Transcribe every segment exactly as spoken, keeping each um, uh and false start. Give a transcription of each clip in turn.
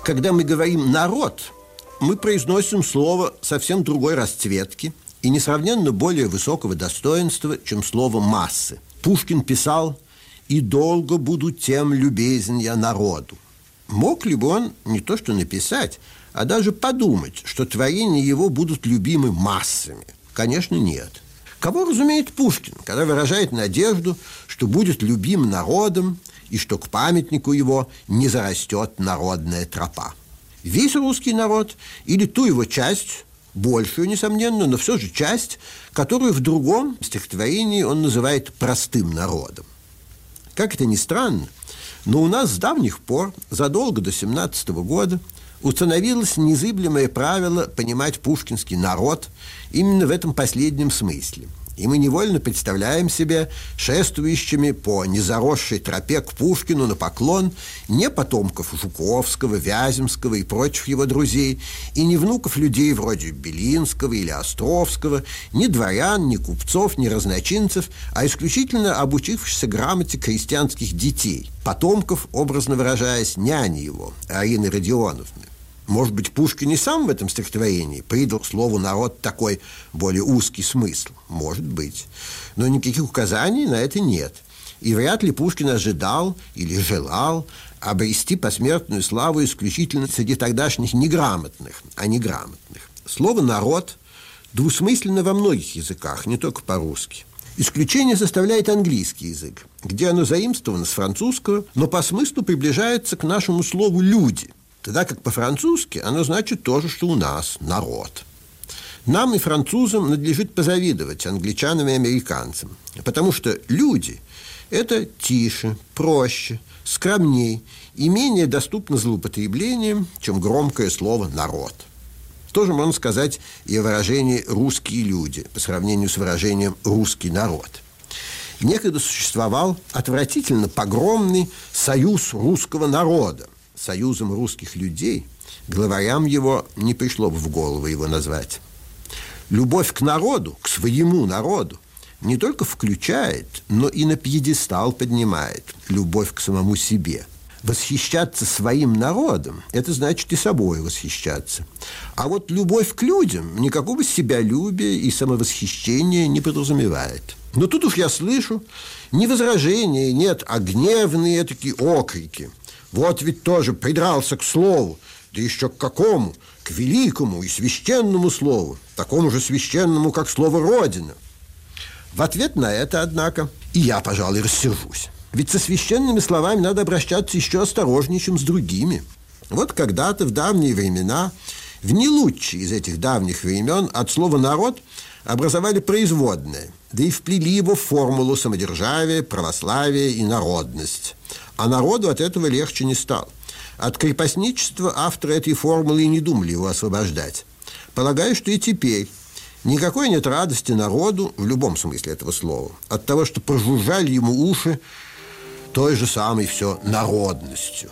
Когда мы говорим «народ», мы произносим слово совсем другой расцветки и несравненно более высокого достоинства, чем слово «массы». Пушкин писал: «И долго буду тем любезен я народу». Мог ли бы он не то что написать, а даже подумать, что творения его будут любимы массами? Конечно, нет. Кого разумеет Пушкин, когда выражает надежду, что будет любим народом и что к памятнику его не зарастет народная тропа? Весь русский народ или ту его часть, большую, несомненно, но все же часть, которую в другом стихотворении он называет простым народом. Как это ни странно, но у нас с давних пор, задолго до семнадцатого года, установилось незыблемое правило понимать пушкинский народ именно в этом последнем смысле. И мы невольно представляем себе шествующими по незаросшей тропе к Пушкину на поклон не потомков Жуковского, Вяземского и прочих его друзей, и не внуков людей вроде Белинского или Островского, ни дворян, ни купцов, ни разночинцев, а исключительно обучившихся грамоте крестьянских детей, потомков, образно выражаясь, няни его, Арины Родионовны. Может быть, Пушкин и сам в этом стихотворении придал слову «народ» такой более узкий смысл? Может быть. Но никаких указаний на это нет. И вряд ли Пушкин ожидал или желал обрести посмертную славу исключительно среди тогдашних неграмотных, а не грамотных. Слово «народ» двусмысленно во многих языках, не только по-русски. Исключение составляет английский язык, где оно заимствовано с французского, но по смыслу приближается к нашему слову «люди», тогда как по-французски оно значит то же, что у нас – народ. Нам и французам надлежит позавидовать англичанам и американцам, потому что люди – это тише, проще, скромней и менее доступно злоупотреблениям, чем громкое слово «народ». Тоже можно сказать и о выражении «русские люди» по сравнению с выражением «русский народ». Некогда существовал отвратительно погромный союз русского народа. Союзом русских людей главарям его не пришло бы в голову его назвать. Любовь к народу, к своему народу, не только включает, но и на пьедестал поднимает любовь к самому себе. Восхищаться своим народом – это значит и собой восхищаться. А вот любовь к людям никакого себялюбия и самовосхищения не подразумевает. Но тут уж я слышу не возражения, нет, а гневные такие окрики. Вот ведь тоже придрался к слову, да еще к какому? К великому и священному слову, такому же священному, как слово «Родина». В ответ на это, однако, и я, пожалуй, рассержусь. Ведь со священными словами надо обращаться еще осторожнее, чем с другими. Вот когда-то, в давние времена, в не лучшие из этих давних времен от слова «народ» образовали производное, да и вплели его в формулу самодержавия, православия и народность. А народу от этого легче не стало. От крепостничества авторы этой формулы и не думали его освобождать. Полагаю, что и теперь никакой нет радости народу, в любом смысле этого слова, от того, что прожужжали ему уши той же самой все народностью.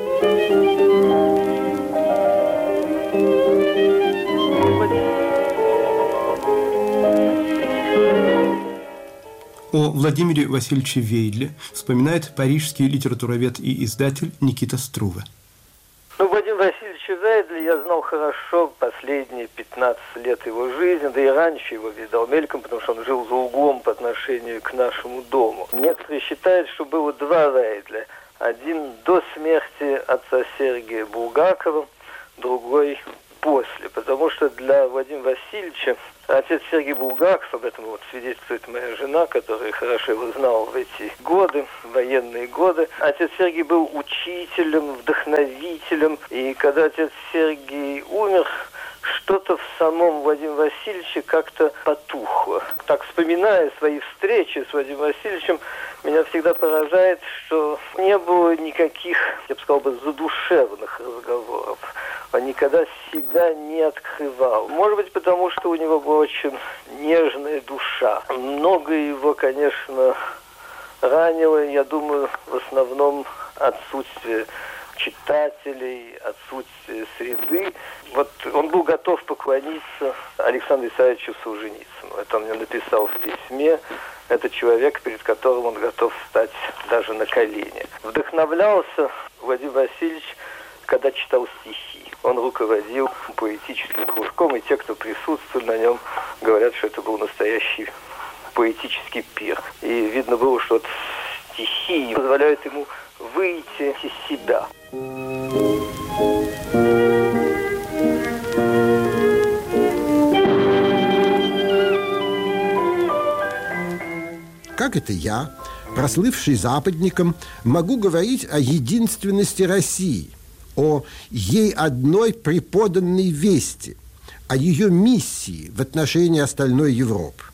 О Владимире Васильевиче Вейдле вспоминает парижский литературовед и издатель Никита Струве. Ну, Владимир Васильевич Вейдле я знал хорошо последние пятнадцать лет его жизни, да и раньше его видал мельком, потому что он жил за углом по отношению к нашему дому. Некоторые считают, что было два Вейдля. Один до смерти отца Сергия Булгакова, другой после, потому что для Владимира Васильевича отец Сергий Булгаков, об этом вот свидетельствует моя жена, которая хорошо его знала в эти годы, военные годы. Отец Сергий был учителем, вдохновителем, и когда отец Сергий умер, что-то в самом Владимире Васильевиче как-то потухло. Так, вспоминая свои встречи с Владимиром Васильевичем, меня всегда поражает, что не было никаких, я бы сказал бы, задушевных разговоров. Он никогда себя не открывал. Может быть, потому что у него была очень нежная душа. Многое его, конечно, ранило, я думаю, в основном отсутствие читателей, отсутствие среды. Вот он был готов поклониться Александру Исаевичу Солженицыну. Это он мне написал в письме. Это человек, перед которым он готов встать даже на колени. Вдохновлялся Владимир Васильевич когда читал стихи. Он руководил поэтическим кружком, и те, кто присутствовали на нем, говорят, что это был настоящий поэтический пир. И видно было, что вот стихи позволяют ему выйти из себя. Как это я, прослывший западником, могу говорить о единственности России, о ей одной преподанной вести, о ее миссии в отношении остальной Европы?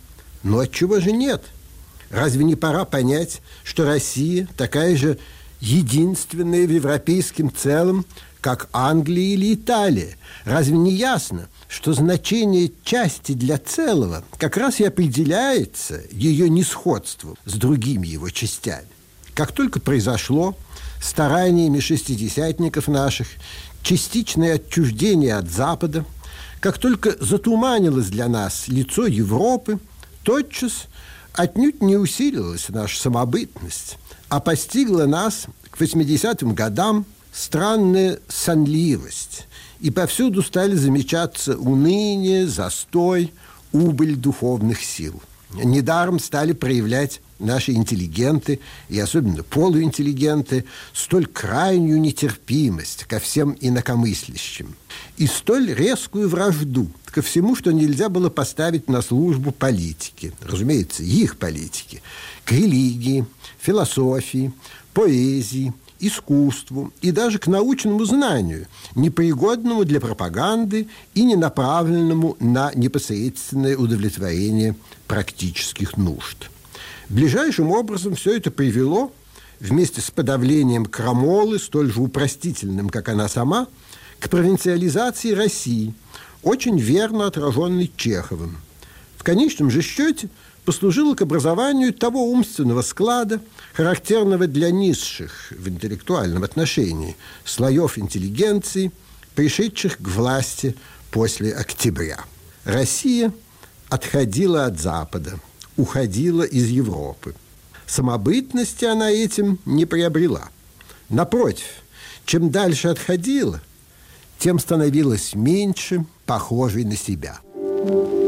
Но отчего же нет? Разве не пора понять, что Россия такая же единственная в европейском целом, как Англия или Италия? Разве не ясно, что значение части для целого как раз и определяется ее несходством с другими его частями? Как только произошло стараниями шестидесятников наших частичное отчуждение от Запада, как только затуманилось для нас лицо Европы, тотчас отнюдь не усилилась наша самобытность, а постигла нас к восьмидесятым годам странная сонливость, и повсюду стали замечаться уныние, застой, убыль духовных сил. Недаром стали проявлять наши интеллигенты, и особенно полуинтеллигенты, столь крайнюю нетерпимость ко всем инакомыслящим и столь резкую вражду ко всему, что нельзя было поставить на службу политики, разумеется, их политики, к религии, философии, поэзии, искусству и даже к научному знанию, непригодному для пропаганды и не направленному на непосредственное удовлетворение практических нужд. Ближайшим образом все это привело, вместе с подавлением крамолы, столь же упростительным, как она сама, к провинциализации России, очень верно отраженной Чеховым. В конечном же счете послужило к образованию того умственного склада, характерного для низших в интеллектуальном отношении слоев интеллигенции, пришедших к власти после октября. Россия отходила от Запада, уходила из Европы. Самобытности она этим не приобрела. Напротив, чем дальше отходила, тем становилась меньше похожей на себя.